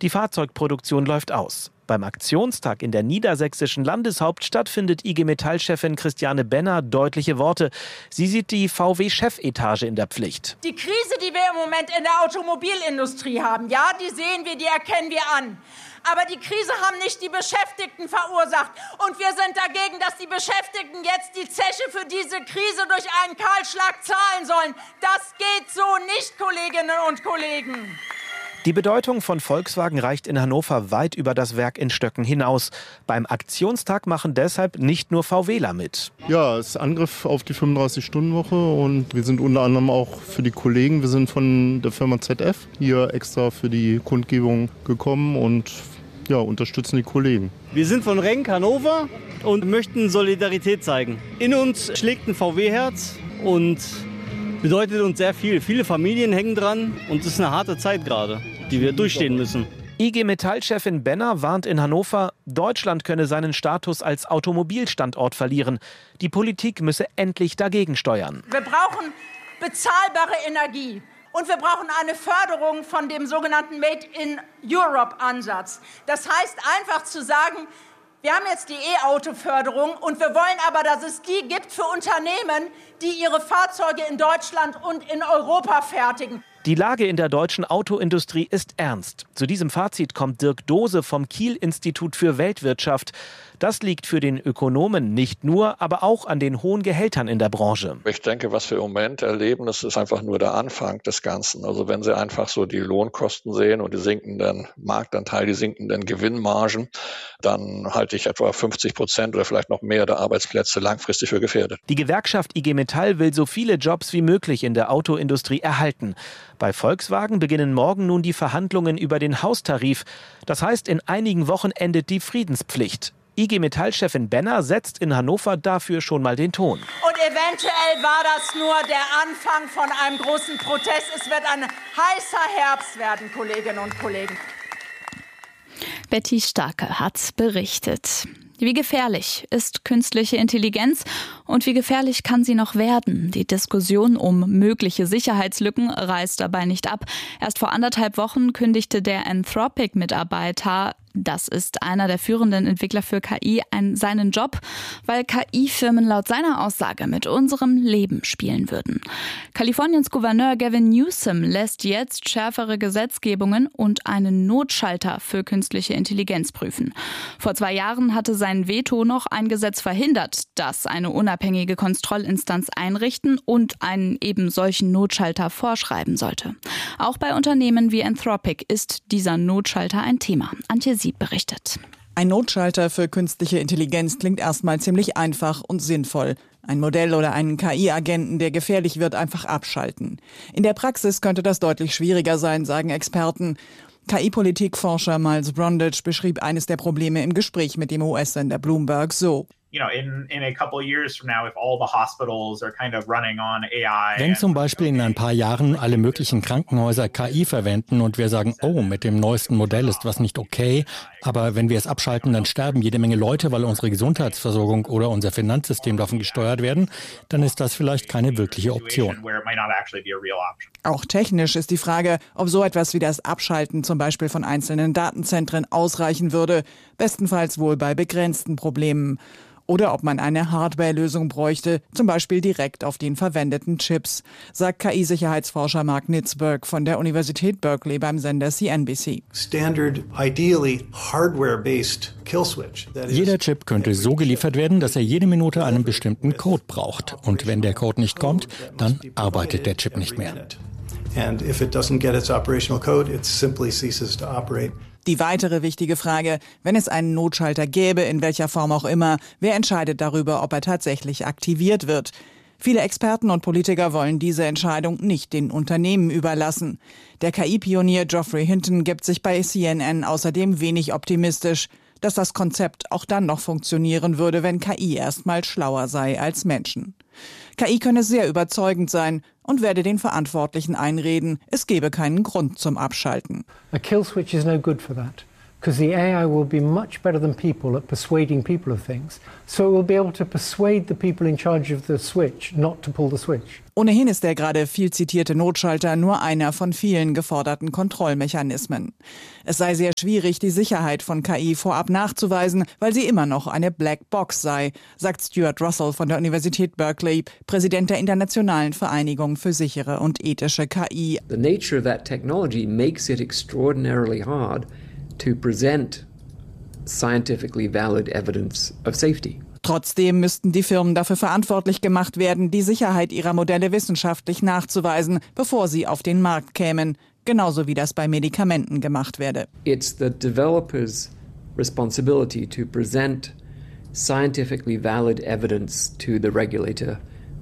Die Fahrzeugproduktion läuft aus. Beim Aktionstag in der niedersächsischen Landeshauptstadt findet IG Metall-Chefin Christiane Benner deutliche Worte. Sie sieht die VW-Chefetage in der Pflicht. Die Krise, die wir im Moment in der Automobilindustrie haben, ja, die sehen wir, die erkennen wir an. Aber die Krise haben nicht die Beschäftigten verursacht. Und wir sind dagegen, dass die Beschäftigten jetzt die Zeche für diese Krise durch einen Kahlschlag zahlen sollen. Das geht so nicht, Kolleginnen und Kollegen. Die Bedeutung von Volkswagen reicht in Hannover weit über das Werk in Stöcken hinaus. Beim Aktionstag machen deshalb nicht nur VWler mit. Ja, es ist Angriff auf die 35-Stunden-Woche und wir sind unter anderem auch für die Kollegen, wir sind von der Firma ZF hier extra für die Kundgebung gekommen und ja, unterstützen die Kollegen. Wir sind von Renk Hannover und möchten Solidarität zeigen. In uns schlägt ein VW-Herz und bedeutet uns sehr viel. Viele Familien hängen dran und es ist eine harte Zeit gerade, die wir durchstehen müssen. IG Metall-Chefin Benner warnt in Hannover, Deutschland könne seinen Status als Automobilstandort verlieren. Die Politik müsse endlich dagegen steuern. Wir brauchen bezahlbare Energie. Und wir brauchen eine Förderung von dem sogenannten Made-in-Europe-Ansatz. Das heißt einfach zu sagen, wir haben jetzt die E-Auto-Förderung und wir wollen aber, dass es die gibt für Unternehmen, die ihre Fahrzeuge in Deutschland und in Europa fertigen. Die Lage in der deutschen Autoindustrie ist ernst. Zu diesem Fazit kommt Dirk Dose vom Kiel-Institut für Weltwirtschaft. Das liegt für den Ökonomen nicht nur, aber auch an den hohen Gehältern in der Branche. Ich denke, was wir im Moment erleben, das ist einfach nur der Anfang des Ganzen. Also wenn Sie einfach so die Lohnkosten sehen und die sinkenden Marktanteile, die sinkenden Gewinnmargen, dann halte ich etwa 50% oder vielleicht noch mehr der Arbeitsplätze langfristig für gefährdet. Die Gewerkschaft IG Metall will so viele Jobs wie möglich in der Autoindustrie erhalten. Bei Volkswagen beginnen morgen nun die Verhandlungen über den Haustarif. Das heißt, in einigen Wochen endet die Friedenspflicht. IG Metall-Chefin Benner setzt in Hannover dafür schon mal den Ton. Und eventuell war das nur der Anfang von einem großen Protest. Es wird ein heißer Herbst werden, Kolleginnen und Kollegen. Betty Starke hat berichtet. Wie gefährlich ist künstliche Intelligenz und wie gefährlich kann sie noch werden? Die Diskussion um mögliche Sicherheitslücken reißt dabei nicht ab. Erst vor 1,5 Wochen kündigte der Anthropic-Mitarbeiter, das ist einer der führenden Entwickler für KI, seinen Job, weil KI-Firmen laut seiner Aussage mit unserem Leben spielen würden. Kaliforniens Gouverneur Gavin Newsom lässt jetzt schärfere Gesetzgebungen und einen Notschalter für künstliche Intelligenz prüfen. Vor 2 Jahren hatte sein Veto noch ein Gesetz verhindert, das eine unabhängige Kontrollinstanz einrichten und einen eben solchen Notschalter vorschreiben sollte. Auch bei Unternehmen wie Anthropic ist dieser Notschalter ein Thema. Antje Sieb berichtet. Ein Notschalter für künstliche Intelligenz klingt erstmal ziemlich einfach und sinnvoll. Ein Modell oder einen KI-Agenten, der gefährlich wird, einfach abschalten. In der Praxis könnte das deutlich schwieriger sein, sagen Experten. KI-Politikforscher Miles Brundage beschrieb eines der Probleme im Gespräch mit dem US-Sender Bloomberg so. Wenn zum Beispiel in ein paar Jahren alle möglichen Krankenhäuser KI verwenden und wir sagen, oh, mit dem neuesten Modell ist was nicht okay, aber wenn wir es abschalten, dann sterben jede Menge Leute, weil unsere Gesundheitsversorgung oder unser Finanzsystem davon gesteuert werden, dann ist das vielleicht keine wirkliche Option. Auch technisch ist die Frage, ob so etwas wie das Abschalten zum Beispiel von einzelnen Datenzentren ausreichen würde, bestenfalls wohl bei begrenzten Problemen. Oder ob man eine Hardware-Lösung bräuchte, zum Beispiel direkt auf den verwendeten Chips, sagt KI-Sicherheitsforscher Mark Nitzberg von der Universität Berkeley beim Sender CNBC. Jeder Chip könnte so geliefert werden, dass er jede Minute einen bestimmten Code braucht. Und wenn der Code nicht kommt, dann arbeitet der Chip nicht mehr. Die weitere wichtige Frage, wenn es einen Notschalter gäbe, in welcher Form auch immer, wer entscheidet darüber, ob er tatsächlich aktiviert wird? Viele Experten und Politiker wollen diese Entscheidung nicht den Unternehmen überlassen. Der KI-Pionier Geoffrey Hinton gibt sich bei CNN außerdem wenig optimistisch, dass das Konzept auch dann noch funktionieren würde, wenn KI erstmal schlauer sei als Menschen. KI könne sehr überzeugend sein und werde den Verantwortlichen einreden, es gebe keinen Grund zum Abschalten. A kill switch is no good for that. because the AI will be much better than people at persuading people of things. So it will be able to persuade the people in charge of the switch not to pull the switch. Ohnehin ist der gerade viel zitierte Notschalter nur einer von vielen geforderten Kontrollmechanismen. Es sei sehr schwierig, die Sicherheit von KI vorab nachzuweisen, weil sie immer noch eine Blackbox sei, sagt Stuart Russell von der Universität Berkeley, Präsident der Internationalen Vereinigung für sichere und ethische KI. The nature of that technology makes it extraordinarily hard to present scientifically valid evidence of safety. Trotzdem müssten die Firmen dafür verantwortlich gemacht werden, die Sicherheit ihrer Modelle wissenschaftlich nachzuweisen, bevor sie auf den Markt kämen, genauso wie das bei Medikamenten gemacht werde. It's the developer's responsibility to present scientifically valid evidence to the regulator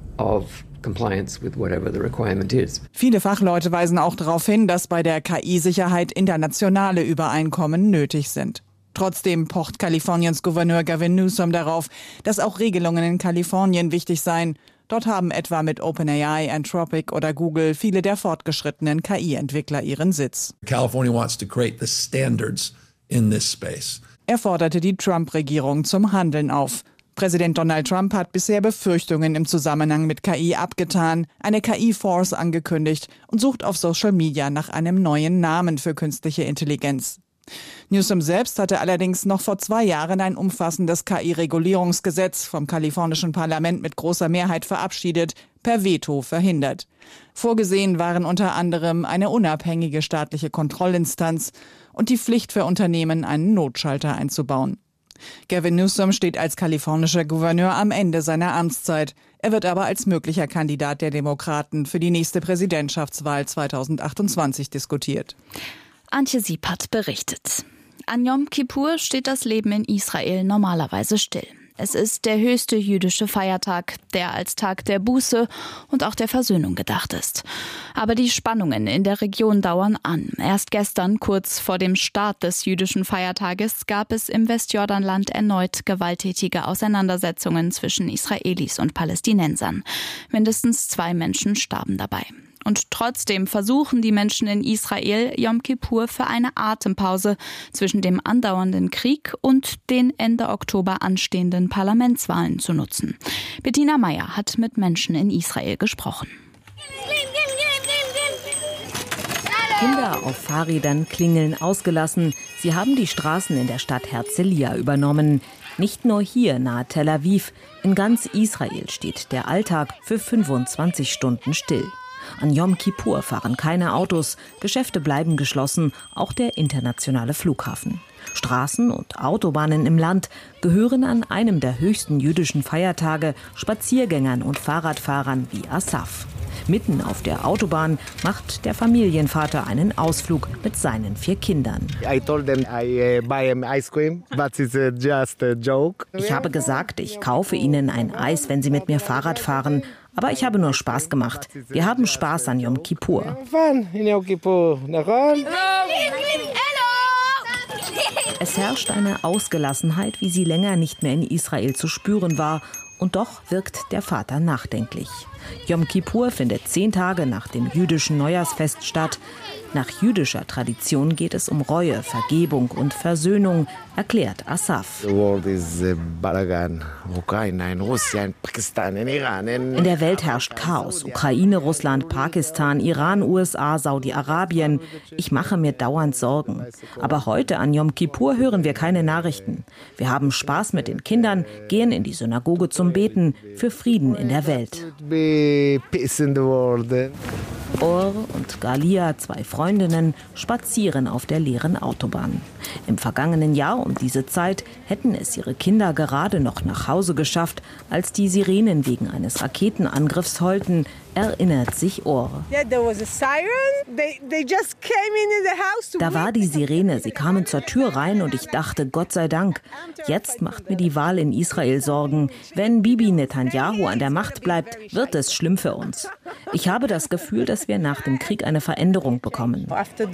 of compliance with whatever the requirement is. Viele Fachleute weisen auch darauf hin, dass bei der KI-Sicherheit internationale Übereinkommen nötig sind. Trotzdem pocht Kaliforniens Gouverneur Gavin Newsom darauf, dass auch Regelungen in Kalifornien wichtig seien. Dort haben etwa mit OpenAI, Anthropic oder Google viele der fortgeschrittenen KI-Entwickler ihren Sitz. California wants to create the standards in this space. Er forderte die Trump-Regierung zum Handeln auf. Präsident Donald Trump hat bisher Befürchtungen im Zusammenhang mit KI abgetan, eine KI-Force angekündigt und sucht auf Social Media nach einem neuen Namen für künstliche Intelligenz. Newsom selbst hatte allerdings noch vor 2 Jahren ein umfassendes KI-Regulierungsgesetz vom kalifornischen Parlament mit großer Mehrheit verabschiedet, per Veto verhindert. Vorgesehen waren unter anderem eine unabhängige staatliche Kontrollinstanz und die Pflicht für Unternehmen, einen Notschalter einzubauen. Gavin Newsom steht als kalifornischer Gouverneur am Ende seiner Amtszeit. Er wird aber als möglicher Kandidat der Demokraten für die nächste Präsidentschaftswahl 2028 diskutiert. Antje Siepert berichtet. An Yom Kippur steht das Leben in Israel normalerweise still. Es ist der höchste jüdische Feiertag, der als Tag der Buße und auch der Versöhnung gedacht ist. Aber die Spannungen in der Region dauern an. Erst gestern, kurz vor dem Start des jüdischen Feiertages, gab es im Westjordanland erneut gewalttätige Auseinandersetzungen zwischen Israelis und Palästinensern. Mindestens 2 Menschen starben dabei. Und trotzdem versuchen die Menschen in Israel Yom Kippur für eine Atempause zwischen dem andauernden Krieg und den Ende Oktober anstehenden Parlamentswahlen zu nutzen. Bettina Meyer hat mit Menschen in Israel gesprochen. Kinder auf Fahrrädern klingeln ausgelassen. Sie haben die Straßen in der Stadt Herzliya übernommen. Nicht nur hier nahe Tel Aviv, in ganz Israel steht der Alltag für 25 Stunden still. An Yom Kippur fahren keine Autos, Geschäfte bleiben geschlossen, auch der internationale Flughafen. Straßen und Autobahnen im Land gehören an einem der höchsten jüdischen Feiertage Spaziergängern und Fahrradfahrern wie Asaf. Mitten auf der Autobahn macht der Familienvater einen Ausflug mit seinen 4 Kindern. Ich habe gesagt, ich kaufe ihnen ein Eis, wenn sie mit mir Fahrrad fahren. Aber ich habe nur Spaß gemacht. Wir haben Spaß an Yom Kippur. Es herrscht eine Ausgelassenheit, wie sie länger nicht mehr in Israel zu spüren war. Und doch wirkt der Vater nachdenklich. Yom Kippur findet 10 Tage nach dem jüdischen Neujahrsfest statt. Nach jüdischer Tradition geht es um Reue, Vergebung und Versöhnung, erklärt Asaf. In der Welt herrscht Chaos. Ukraine, Russland, Pakistan, Iran, USA, Saudi-Arabien. Ich mache mir dauernd Sorgen. Aber heute an Yom Kippur hören wir keine Nachrichten. Wir haben Spaß mit den Kindern, gehen in die Synagoge zum Beten für Frieden in der Welt. Or und Galia, 2 Freundinnen, spazieren auf der leeren Autobahn. Im vergangenen Jahr um diese Zeit hätten es ihre Kinder gerade noch nach Hause geschafft, als die Sirenen wegen eines Raketenangriffs heulten, erinnert sich Or. Da war die Sirene, sie kamen zur Tür rein und ich dachte, Gott sei Dank. Jetzt macht mir die Wahl in Israel Sorgen. Wenn Bibi Netanyahu an der Macht bleibt, wird es schlimm für uns. Ich habe das Gefühl, dass wir nach dem Krieg eine Veränderung bekommen.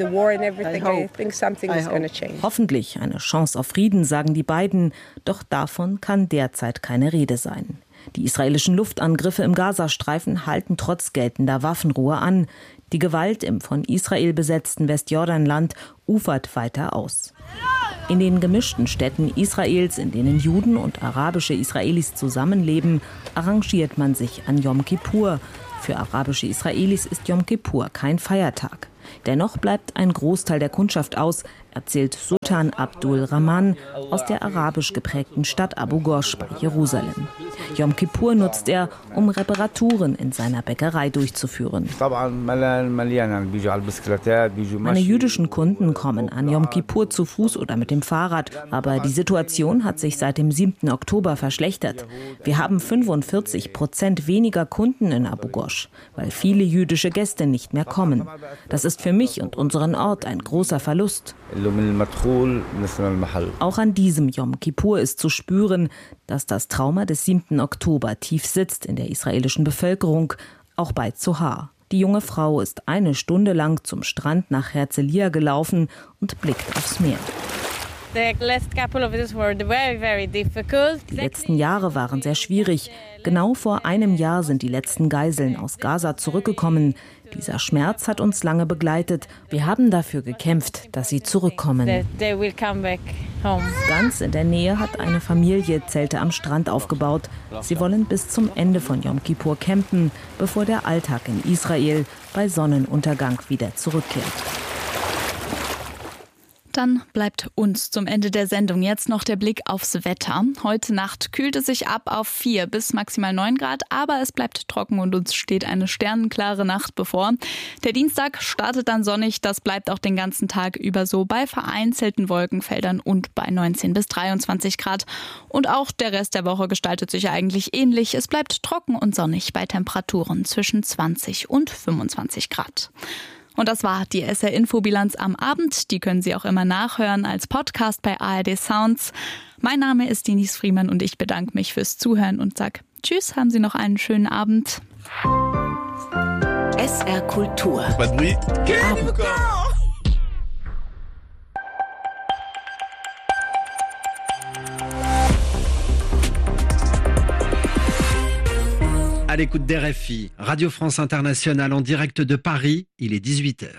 Hoffentlich eine Chance auf Frieden, sagen die beiden, doch davon kann derzeit keine Rede sein. Die israelischen Luftangriffe im Gazastreifen halten trotz geltender Waffenruhe an. Die Gewalt im von Israel besetzten Westjordanland ufert weiter aus. In den gemischten Städten Israels, in denen Juden und arabische Israelis zusammenleben, arrangiert man sich an Yom Kippur. Für arabische Israelis ist Yom Kippur kein Feiertag. Dennoch bleibt ein Großteil der Kundschaft aus, erzählt Sultan Abdul Rahman aus der arabisch geprägten Stadt Abu Ghosh bei Jerusalem. Yom Kippur nutzt er, um Reparaturen in seiner Bäckerei durchzuführen. Meine jüdischen Kunden kommen an Yom Kippur zu Fuß oder mit dem Fahrrad, aber die Situation hat sich seit dem 7. Oktober verschlechtert. Wir haben 45% weniger Kunden in Abu Ghosh, weil viele jüdische Gäste nicht mehr kommen. Das ist für mich und unseren Ort ein großer Verlust. Auch an diesem Yom Kippur ist zu spüren, dass das Trauma des 7. Oktober tief sitzt in der israelischen Bevölkerung, auch bei Zohar. Die junge Frau ist 1 Stunde lang zum Strand nach Herzliya gelaufen und blickt aufs Meer. Die letzten Jahre waren sehr schwierig. Genau vor einem Jahr sind die letzten Geiseln aus Gaza zurückgekommen. Dieser Schmerz hat uns lange begleitet. Wir haben dafür gekämpft, dass sie zurückkommen. Ganz in der Nähe hat eine Familie Zelte am Strand aufgebaut. Sie wollen bis zum Ende von Yom Kippur campen, bevor der Alltag in Israel bei Sonnenuntergang wieder zurückkehrt. Dann bleibt uns zum Ende der Sendung jetzt noch der Blick aufs Wetter. Heute Nacht kühlt es sich ab auf 4 bis maximal 9 Grad, aber es bleibt trocken und uns steht eine sternenklare Nacht bevor. Der Dienstag startet dann sonnig, das bleibt auch den ganzen Tag über so bei vereinzelten Wolkenfeldern und bei 19 bis 23 Grad. Und auch der Rest der Woche gestaltet sich eigentlich ähnlich. Es bleibt trocken und sonnig bei Temperaturen zwischen 20 und 25 Grad. Und das war die SR-Info-Bilanz am Abend. Die können Sie auch immer nachhören als Podcast bei ARD Sounds. Mein Name ist Denise Friemann und ich bedanke mich fürs Zuhören und sage Tschüss, haben Sie noch einen schönen Abend. SR Kultur. Abend. À l'écoute d'RFI, Radio France Internationale en direct de Paris, il est 18h.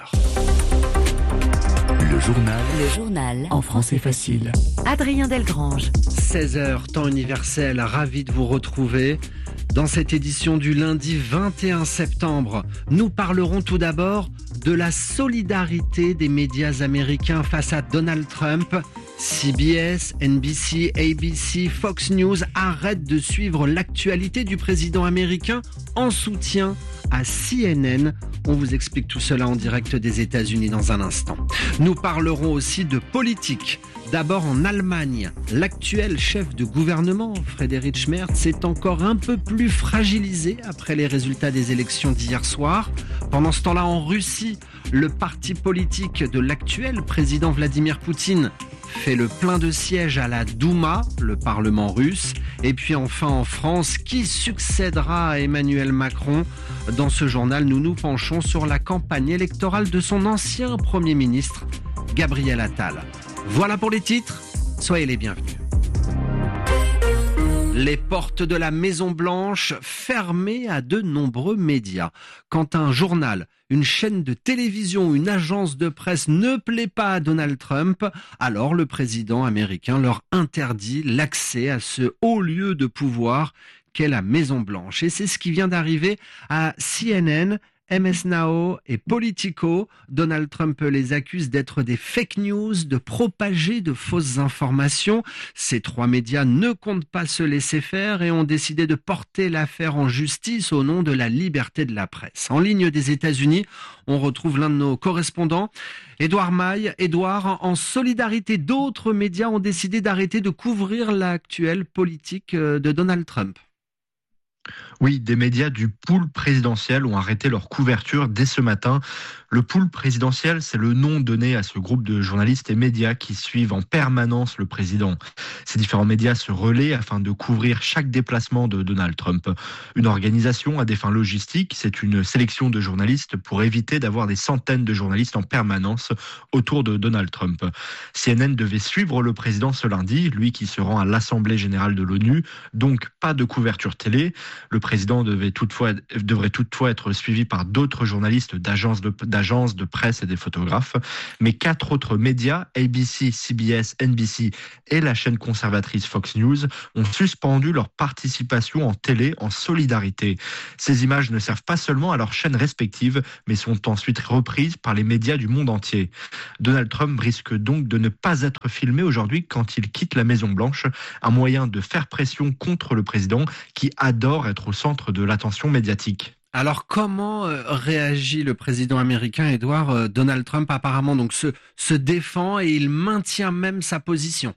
Le journal en français facile. Adrien Delgrange. 16h, temps universel, ravi de vous retrouver. Dans cette édition du lundi 21 septembre, nous parlerons tout d'abord de la solidarité des médias américains face à Donald Trump. CBS, NBC, ABC, Fox News arrêtent de suivre l'actualité du président américain en soutien à CNN. On vous explique tout cela en direct des États-Unis dans un instant. Nous parlerons aussi de politique. D'abord en Allemagne, l'actuel chef de gouvernement, Friedrich Merz, est encore un peu plus fragilisé après les résultats des élections d'hier soir. Pendant ce temps-là, en Russie, le parti politique de l'actuel président Vladimir Poutine fait le plein de sièges à la Douma, le Parlement russe. Et puis enfin en France, qui succédera à Emmanuel Macron ? Dans ce journal, nous nous penchons sur la campagne électorale de son ancien Premier ministre, Gabriel Attal. Voilà pour les titres, soyez les bienvenus. Les portes de la Maison-Blanche fermées à de nombreux médias. Quand un journal, une chaîne de télévision ou une agence de presse ne plaît pas à Donald Trump, alors le président américain leur interdit l'accès à ce haut lieu de pouvoir qu'est la Maison-Blanche. Et c'est ce qui vient d'arriver à CNN, MS Now et Politico. Donald Trump les accuse d'être des fake news, de propager de fausses informations. Ces 3 médias ne comptent pas se laisser faire et ont décidé de porter l'affaire en justice au nom de la liberté de la presse. En ligne des États-Unis, on retrouve l'un de nos correspondants, Édouard Maille. Édouard, en solidarité, d'autres médias ont décidé d'arrêter de couvrir l'actuelle politique de Donald Trump. Oui, des médias du pool présidentiel ont arrêté leur couverture dès ce matin. Le pool présidentiel, c'est le nom donné à ce groupe de journalistes et médias qui suivent en permanence le président. Ces différents médias se relaient afin de couvrir chaque déplacement de Donald Trump. Une organisation à des fins logistiques, c'est une sélection de journalistes pour éviter d'avoir des centaines de journalistes en permanence autour de Donald Trump. CNN devait suivre le président ce lundi, lui qui se rend à l'Assemblée générale de l'ONU, donc pas de couverture télé. Le président devrait toutefois être suivi par d'autres journalistes d'agences d'agences de presse et des photographes. Mais 4 autres médias, ABC, CBS, NBC et la chaîne conservatrice Fox News, ont suspendu leur participation en télé en solidarité. Ces images ne servent pas seulement à leurs chaînes respectives, mais sont ensuite reprises par les médias du monde entier. Donald Trump risque donc de ne pas être filmé aujourd'hui quand il quitte la Maison-Blanche, un moyen de faire pression contre le président qui adore être au centre de l'attention médiatique. Alors comment réagit le président américain Edouard? Donald Trump apparemment donc se défend et il maintient même sa position.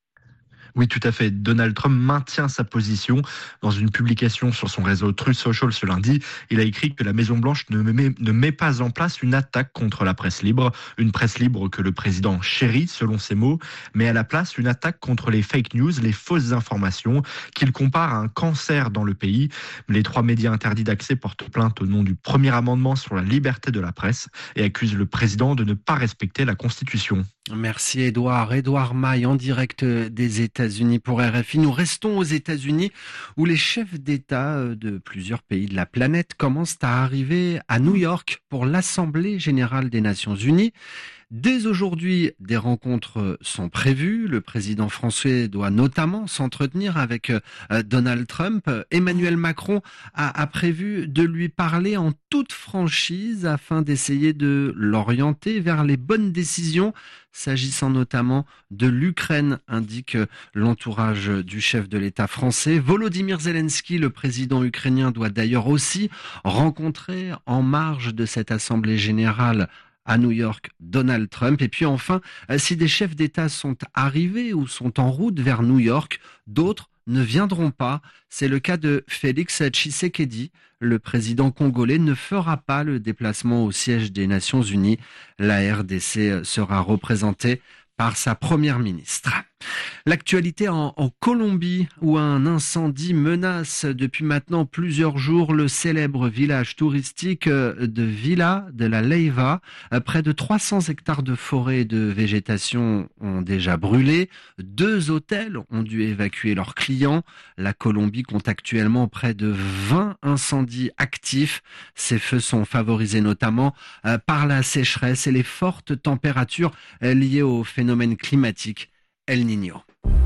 Oui, tout à fait. Donald Trump maintient sa position. Dans une publication sur son réseau Truth Social ce lundi, il a écrit que la Maison-Blanche ne met pas en place une attaque contre la presse libre, une presse libre que le président chérit, selon ses mots, mais à la place une attaque contre les fake news, les fausses informations, qu'il compare à un cancer dans le pays. Les 3 médias interdits d'accès portent plainte au nom du premier amendement sur la liberté de la presse et accusent le président de ne pas respecter la Constitution. Merci Edouard. Edouard Maille en direct des États-Unis pour RFI. Nous restons aux États-Unis où les chefs d'État de plusieurs pays de la planète commencent à arriver à New York pour l'Assemblée générale des Nations Unies. Dès aujourd'hui, des rencontres sont prévues. Le président français doit notamment s'entretenir avec Donald Trump. Emmanuel Macron a prévu de lui parler en toute franchise afin d'essayer de l'orienter vers les bonnes décisions, s'agissant notamment de l'Ukraine, indique l'entourage du chef de l'État français. Volodymyr Zelensky, le président ukrainien, doit d'ailleurs aussi rencontrer en marge de cette assemblée générale à New York, Donald Trump. Et puis enfin, si des chefs d'État sont arrivés ou sont en route vers New York, d'autres ne viendront pas. C'est le cas de Félix Tshisekedi. Le président congolais ne fera pas le déplacement au siège des Nations Unies. La RDC sera représentée par sa première ministre. L'actualité en Colombie, où un incendie menace depuis maintenant plusieurs jours le célèbre village touristique de Villa de la Leyva. Près de 300 hectares de forêt et de végétation ont déjà brûlé. 2 hôtels ont dû évacuer leurs clients. La Colombie compte actuellement près de 20 incendies actifs. Ces feux sont favorisés notamment par la sécheresse et les fortes températures liées au phénomène climatique El Niño.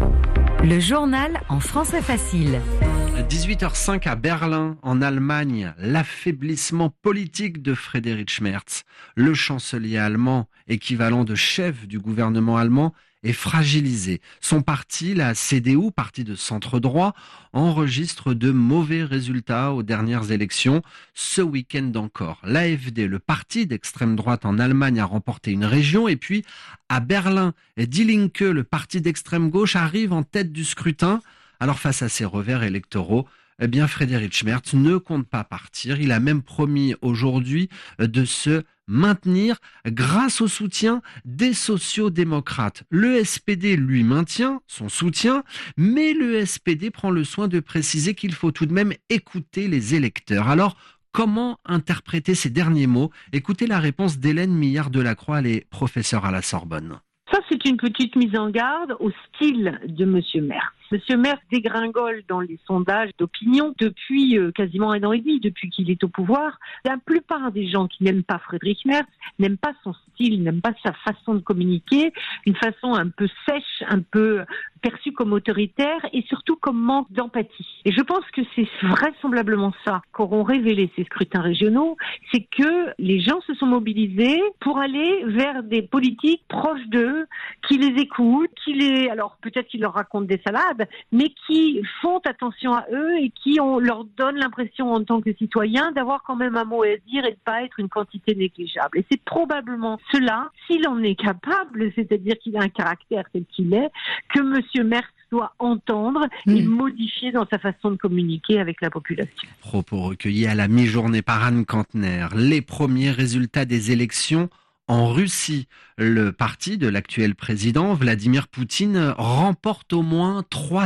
Le journal en français facile. 18h05 à Berlin, en Allemagne, l'affaiblissement politique de Friedrich Merz, le chancelier allemand, équivalent de chef du gouvernement allemand, est fragilisé. Son parti, la CDU, parti de centre-droit, enregistre de mauvais résultats aux dernières élections. Ce week-end encore, l'AfD, le parti d'extrême droite en Allemagne, a remporté une région. Et puis, à Berlin, Die Linke, le parti d'extrême gauche, arrive en tête du scrutin. Alors, face à ces revers électoraux, eh bien, Friedrich Merz ne compte pas partir. Il a même promis aujourd'hui de se maintenir grâce au soutien des sociaux-démocrates. Le SPD lui maintient son soutien, mais le SPD prend le soin de préciser qu'il faut tout de même écouter les électeurs. Alors, comment interpréter ces derniers mots? Écoutez la réponse d'Hélène Millard-Delacroix, elle est professeure à la Sorbonne. Ça, c'est une petite mise en garde au style de M. Merz. M. Merz dégringole dans les sondages d'opinion depuis quasiment 1 an et demi, depuis qu'il est au pouvoir. La plupart des gens qui n'aiment pas Friedrich Merz n'aiment pas son style, n'aiment pas sa façon de communiquer, une façon un peu sèche, un peu perçue comme autoritaire et surtout comme manque d'empathie. Et je pense que c'est vraisemblablement ça qu'auront révélé ces scrutins régionaux, c'est que les gens se sont mobilisés pour aller vers des politiques proches d'eux, qui les écoutent, alors peut-être qu'ils leur racontent des salades, mais qui font attention à eux et qui leur donnent l'impression en tant que citoyens d'avoir quand même un mot à dire et de pas être une quantité négligeable. Et c'est probablement cela, s'il en est capable, c'est-à-dire qu'il a un caractère tel qu'il est, que M. Merz doit entendre et modifier dans sa façon de communiquer avec la population. Propos recueillis à la mi-journée par Anne Kantner. Les premiers résultats des élections en Russie. Le parti de l'actuel président, Vladimir Poutine, remporte au moins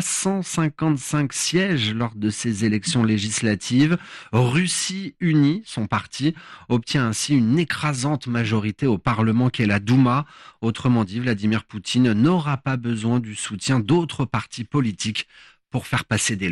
355 sièges lors de ces élections législatives. Russie Unie, son parti, obtient ainsi une écrasante majorité au Parlement qu'est la Douma. Autrement dit, Vladimir Poutine n'aura pas besoin du soutien d'autres partis politiques pour faire passer des lois.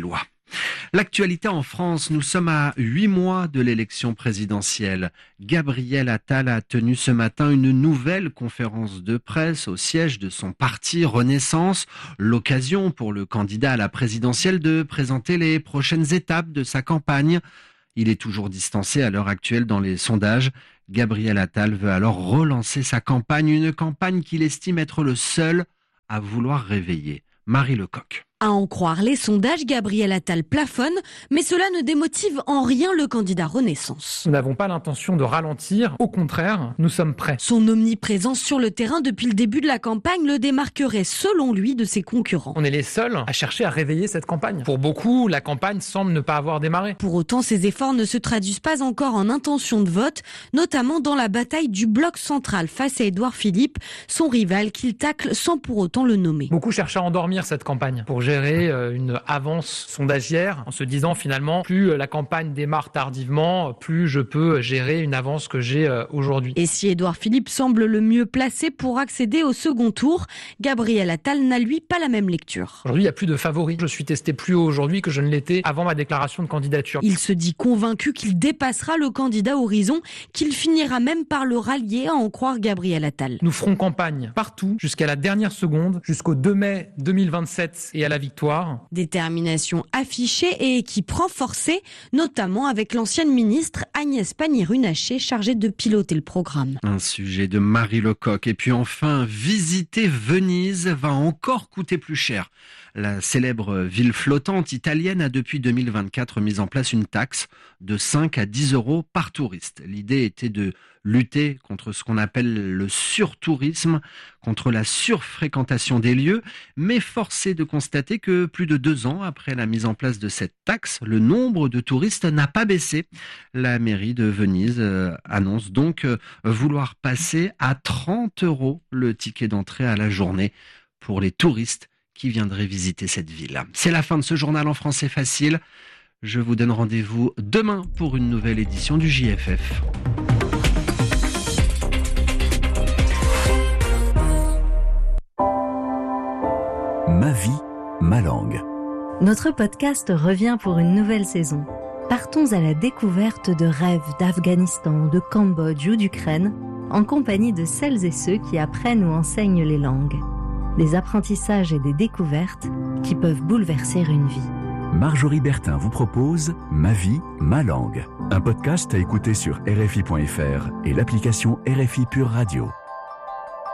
L'actualité en France, nous sommes à 8 mois de l'élection présidentielle. Gabriel Attal a tenu ce matin une nouvelle conférence de presse au siège de son parti Renaissance. L'occasion pour le candidat à la présidentielle de présenter les prochaines étapes de sa campagne. Il est toujours distancé à l'heure actuelle dans les sondages. Gabriel Attal veut alors relancer sa campagne, une campagne qu'il estime être le seul à vouloir réveiller. Marie Lecoq. À en croire les sondages, Gabriel Attal plafonne, mais cela ne démotive en rien le candidat Renaissance. Nous n'avons pas l'intention de ralentir, au contraire, nous sommes prêts. Son omniprésence sur le terrain depuis le début de la campagne le démarquerait selon lui de ses concurrents. On est les seuls à chercher à réveiller cette campagne. Pour beaucoup, la campagne semble ne pas avoir démarré. Pour autant, ces efforts ne se traduisent pas encore en intention de vote, notamment dans la bataille du bloc central face à Édouard Philippe, son rival qu'il tacle sans pour autant le nommer. Beaucoup cherchent à endormir cette campagne pour gérer une avance sondagière en se disant finalement plus la campagne démarre tardivement, plus je peux gérer une avance que j'ai aujourd'hui. Et si Édouard Philippe semble le mieux placé pour accéder au second tour, Gabriel Attal n'a lui pas la même lecture. Aujourd'hui, il n'y a plus de favoris. Je suis testé plus haut aujourd'hui que je ne l'étais avant ma déclaration de candidature. Il se dit convaincu qu'il dépassera le candidat Horizon, qu'il finira même par le rallier à en croire Gabriel Attal. Nous ferons campagne partout jusqu'à la dernière seconde, jusqu'au 2 mai 2027 et à la victoire. Détermination affichée et équipe renforcée, notamment avec l'ancienne ministre Agnès Pannier-Runacher chargée de piloter le programme. Un sujet de Marie Lecoq. Et puis enfin, visiter Venise va encore coûter plus cher. La célèbre ville flottante italienne a depuis 2024 mis en place une taxe de 5 à 10 euros par touriste. L'idée était de lutter contre ce qu'on appelle le surtourisme, contre la surfréquentation des lieux, mais force est de constater que plus de 2 ans après la mise en place de cette taxe, le nombre de touristes n'a pas baissé. La mairie de Venise annonce donc vouloir passer à 30 euros le ticket d'entrée à la journée pour les touristes qui viendraient visiter cette ville. C'est la fin de ce journal en français facile. Je vous donne rendez-vous demain pour une nouvelle édition du JFF. Ma vie, ma langue. Notre podcast revient pour une nouvelle saison. Partons à la découverte de rêves d'Afghanistan, de Cambodge ou d'Ukraine, en compagnie de celles et ceux qui apprennent ou enseignent les langues. Des apprentissages et des découvertes qui peuvent bouleverser une vie. Marjorie Bertin vous propose Ma vie, ma langue. Un podcast à écouter sur RFI.fr et l'application RFI Pure Radio.